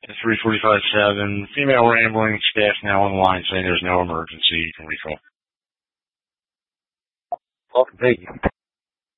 At 3:45:7, female rambling, staff now online saying there's no emergency. You can recall. Welcome, thank you.